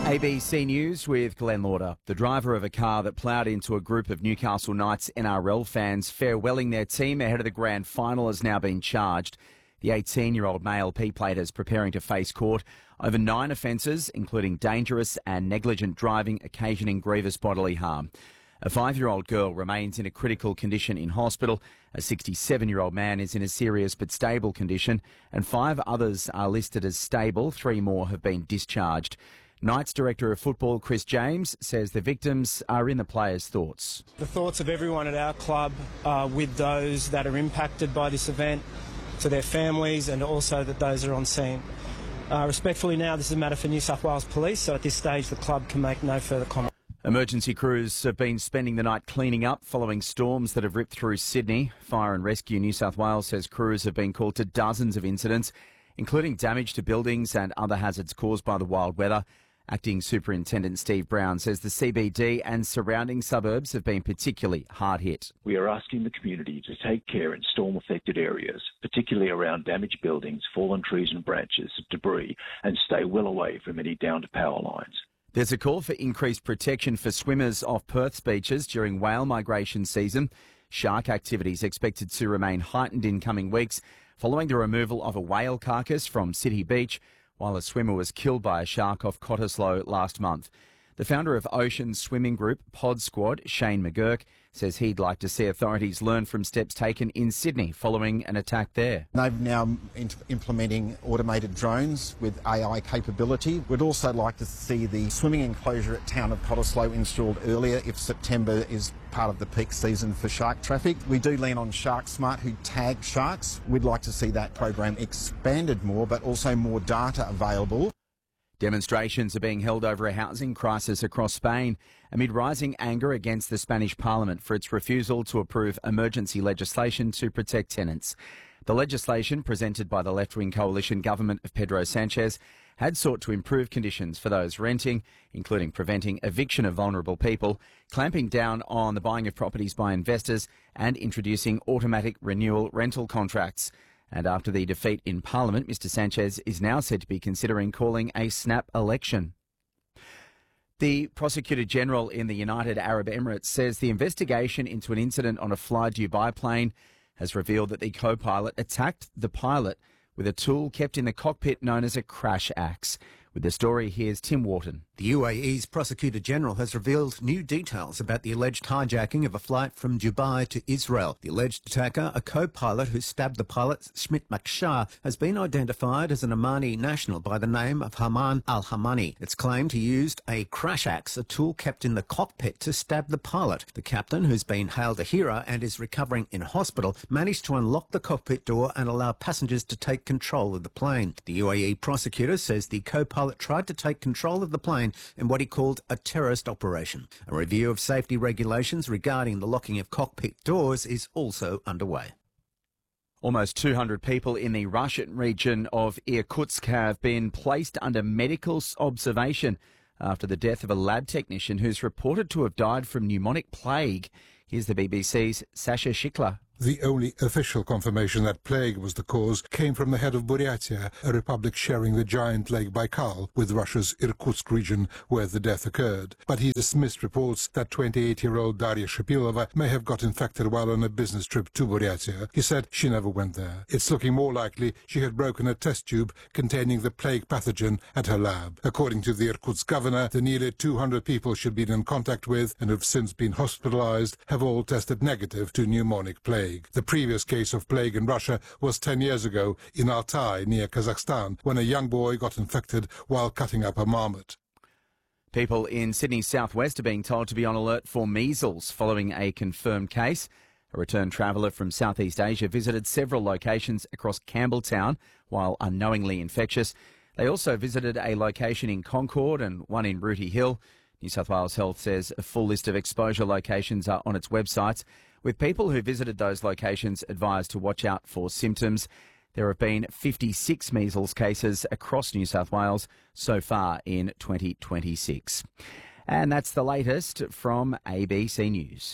ABC News with Glenn Lauder. The driver of a car that ploughed into a group of Newcastle Knights NRL fans farewelling their team ahead of the grand final has now been charged. The 18-year-old male P-plate is preparing to face court over 9 offences, including dangerous and negligent driving occasioning grievous bodily harm. A 5-year-old girl remains in a critical condition in hospital. A 67-year-old man is in a serious but stable condition, and 5 others are listed as stable. 3 more have been discharged. Knights Director of Football Chris James says the victims are in the players' thoughts. The thoughts of everyone at our club are with those that are impacted by this event, to their families, and also that those are on scene. Respectfully now, this is a matter for New South Wales Police, so at this stage the club can make no further comment. Emergency crews have been spending the night cleaning up following storms that have ripped through Sydney. Fire and Rescue New South Wales says crews have been called to dozens of incidents, including damage to buildings and other hazards caused by the wild weather. Acting Superintendent Steve Brown says the CBD and surrounding suburbs have been particularly hard hit. We are asking the community to take care in storm-affected areas, particularly around damaged buildings, fallen trees and branches, debris, and stay well away from any downed power lines. There's a call for increased protection for swimmers off Perth's beaches during whale migration season. Shark activity is expected to remain heightened in coming weeks following the removal of a whale carcass from City Beach while a swimmer was killed by a shark off Cottesloe last month. The founder of Ocean Swimming Group, Pod Squad, Shane McGurk, says he'd like to see authorities learn from steps taken in Sydney following an attack there. They've now implementing automated drones with AI capability. We'd also like to see the swimming enclosure at Town of Cottesloe installed earlier if September is part of the peak season for shark traffic. We do lean on Shark Smart, who tag sharks. We'd like to see that program expanded more, but also more data available. Demonstrations are being held over a housing crisis across Spain amid rising anger against the Spanish Parliament for its refusal to approve emergency legislation to protect tenants. The legislation, presented by the left-wing coalition government of Pedro Sanchez, had sought to improve conditions for those renting, including preventing eviction of vulnerable people, clamping down on the buying of properties by investors, and introducing automatic renewal rental contracts. And after the defeat in Parliament, Mr Sanchez is now said to be considering calling a snap election. The Prosecutor General in the United Arab Emirates says the investigation into an incident on a Fly Dubai plane has revealed that the co-pilot attacked the pilot with a tool kept in the cockpit known as a crash axe. With the story, here's Tim Wharton. The UAE's Prosecutor General has revealed new details about the alleged hijacking of a flight from Dubai to Israel. The alleged attacker, a co-pilot who stabbed the pilot, Schmidt Makshar, has been identified as an Omani national by the name of Haman al-Hamani. It's claimed he used a crash axe, a tool kept in the cockpit, to stab the pilot. The captain, who's been hailed a hero and is recovering in hospital, managed to unlock the cockpit door and allow passengers to take control of the plane. The UAE prosecutor says the co-pilot tried to take control of the plane in what he called a terrorist operation. A review of safety regulations regarding the locking of cockpit doors is also underway. Almost 200 people in the Russian region of Irkutsk have been placed under medical observation after the death of a lab technician who's reported to have died from pneumonic plague. Here's the BBC's Sasha Shikler. The only official confirmation that plague was the cause came from the head of Buryatia, a republic sharing the giant Lake Baikal with Russia's Irkutsk region, where the death occurred. But he dismissed reports that 28-year-old Daria Shapilova may have got infected while on a business trip to Buryatia. He said she never went there. It's looking more likely she had broken a test tube containing the plague pathogen at her lab. According to the Irkutsk governor, the nearly 200 people she'd been in contact with and have since been hospitalized have all tested negative to pneumonic plague. The previous case of plague in Russia was 10 years ago in Altai, near Kazakhstan, when a young boy got infected while cutting up a marmot. People in Sydney's southwest are being told to be on alert for measles following a confirmed case. A returned traveller from Southeast Asia visited several locations across Campbelltown while unknowingly infectious. They also visited a location in Concord and one in Rooty Hill. New South Wales Health says a full list of exposure locations are on its websites, with people who visited those locations advised to watch out for symptoms. There have been 56 measles cases across New South Wales so far in 2026. And that's the latest from ABC News.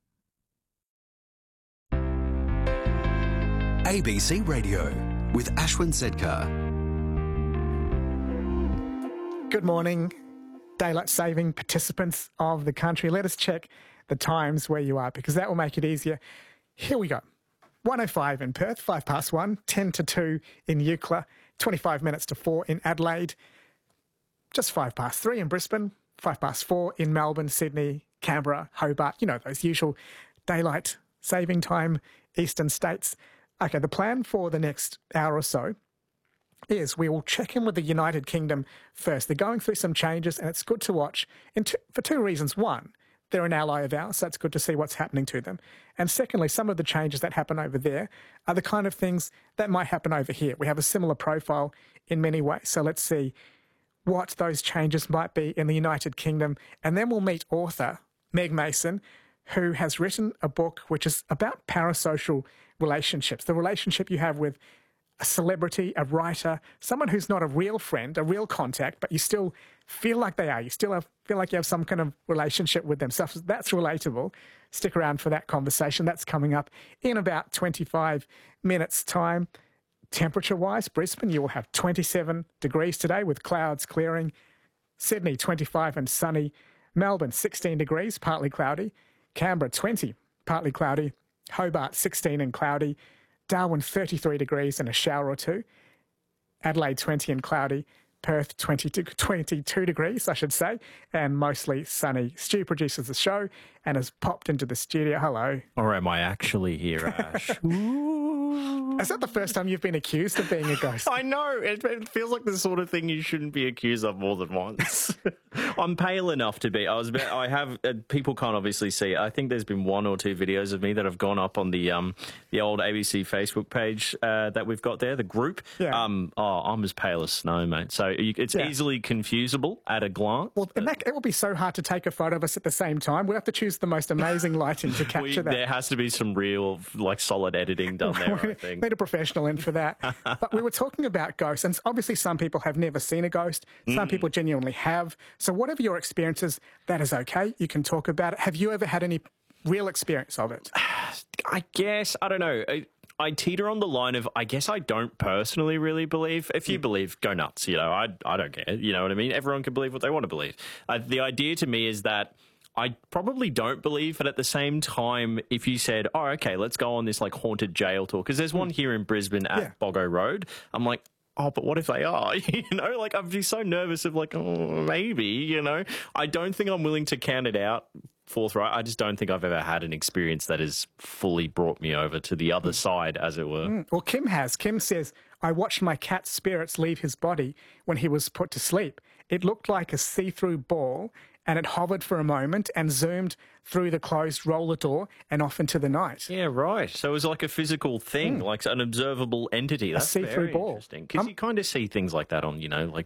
ABC Radio with Ashwin Sedkar. Good morning. daylight saving participants of the country, let us check the times where you are, because that will make it easier. Here we go. 1:05 in Perth, 1:05, 10 to 2 in Eucla, 25 minutes to 4 in Adelaide, just 3:05 in Brisbane, 4:05 in Melbourne, Sydney, Canberra, Hobart, you know, those usual daylight saving time eastern states. Okay, the plan for the next hour or so is we will check in with the United Kingdom first. They're going through some changes, and it's good to watch for two reasons. One, they're an ally of ours, so it's good to see what's happening to them. And secondly, some of the changes that happen over there are the kind of things that might happen over here. We have a similar profile in many ways. So let's see what those changes might be in the United Kingdom. And then we'll meet author Meg Mason, who has written a book which is about parasocial relationships, the relationship you have with a celebrity, a writer, someone who's not a real friend, a real contact, but you still feel like they are. You still feel like you have some kind of relationship with them. So that's relatable. Stick around for that conversation. That's coming up in about 25 minutes' time. Temperature-wise, Brisbane, you will have 27 degrees today with clouds clearing. Sydney, 25 and sunny. Melbourne, 16 degrees, partly cloudy. Canberra, 20, partly cloudy. Hobart, 16 and cloudy. Darwin, 33 degrees and a shower or two. Adelaide, 20 and cloudy. Perth, 22 degrees, I should say, and mostly sunny. Stu produces the show and has popped into the studio. Hello. Or am I actually here, Ash? Is that the first time you've been accused of being a ghost? I know. It feels like the sort of thing you shouldn't be accused of more than once. I'm pale enough to be. I have people can't obviously see. I think there's been one or two videos of me that have gone up on the old ABC Facebook page that we've got there, the group. Yeah. I'm as pale as snow, mate. So it's easily confusable at a glance. Well, it will be so hard to take a photo of us at the same time. We'll have to choose the most amazing lighting to capture that. There has to be some real, solid editing done there, I think. Need a professional in for that. But we were talking about ghosts, and obviously some people have never seen a ghost. Some people genuinely have. So whatever your experiences, that is okay. You can talk about it. Have you ever had any real experience of it? I guess, I don't know. I teeter on the line of, I guess I don't personally really believe. If you believe, go nuts. You know, I don't care. You know what I mean? Everyone can believe what they want to believe. The idea to me is that I probably don't believe, but at the same time, if you said, oh, okay, let's go on this haunted jail tour, because there's one here in Brisbane at Boggo Road, I'm like, oh, but what if they are? You know, I'd be so nervous of oh, maybe, you know. I don't think I'm willing to count it out forthright. I just don't think I've ever had an experience that has fully brought me over to the other side, as it were. Well, Kim has. Kim says, I watched my cat's spirits leave his body when he was put to sleep. It looked like a see-through ball, and it hovered for a moment and zoomed through the closed roller door and off into the night. Yeah, right. So it was like a physical thing, like an observable entity. That's a see-through ball. Interesting. Because you kind of see things like that on,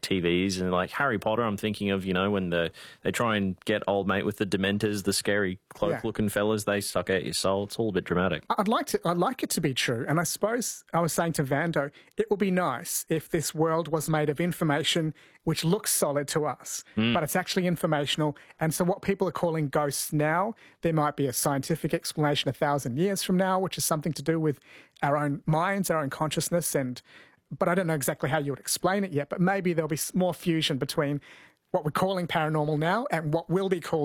TVs and Harry Potter. I'm thinking of, when they try and get old mate with the Dementors, the scary cloak-looking fellas, they suck out your soul. It's all a bit dramatic. I'd like it to be true. And I suppose I was saying to Vando, it would be nice if this world was made of information which looks solid to us, but it's actually informational. And so what people are calling ghosts now, there might be a scientific explanation 1,000 years from now, which is something to do with our own minds, our own consciousness. But I don't know exactly how you would explain it yet, but maybe there'll be more fusion between what we're calling paranormal now and what will be called